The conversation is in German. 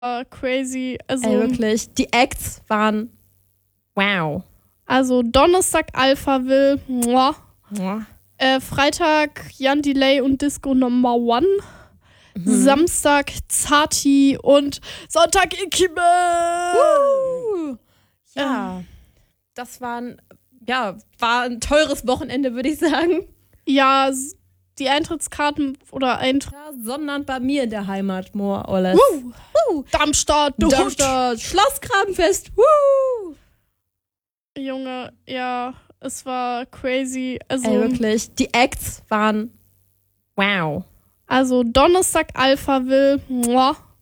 crazy. Also, Ey, wirklich. Die Acts waren wow. also Donnerstag Alphaville, muah. Ja. Freitag Jan Delay und Disco Number One. Samstag Zati und Sonntag Ikime. Ja, das war ein teures Wochenende, würde ich sagen. Ja, die Eintrittskarten oder Ja, sondern bei mir in der Heimat, more or less. Darmstadt, du Darmstadt, Schlossgrabenfest. Junge, ja, es war crazy. Also, Ey, wirklich. Die Acts waren wow. also Donnerstag Alphaville, muah.